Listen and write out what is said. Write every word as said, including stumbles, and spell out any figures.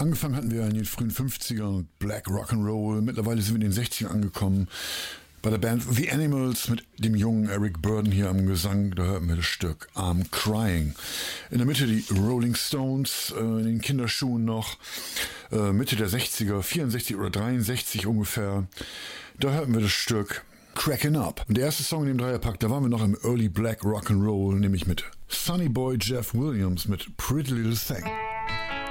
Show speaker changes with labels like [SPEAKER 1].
[SPEAKER 1] Angefangen hatten wir in den frühen fünfzigern, Black Rock'n'Roll. Mittlerweile sind wir in den sechzigern angekommen. Bei der Band The Animals mit dem jungen Eric Burdon hier am Gesang, da hörten wir das Stück I'm Crying. In der Mitte die Rolling Stones, äh, in den Kinderschuhen noch, äh, Mitte der sechziger, vierundsechzig oder dreiundsechzig ungefähr. Da hörten wir das Stück Crackin' Up. Und der erste Song in dem Dreierpack, da waren wir noch im Early Black Rock'n'Roll, nämlich mit Sonny Boy Jeff Williams mit Pretty Little Thing.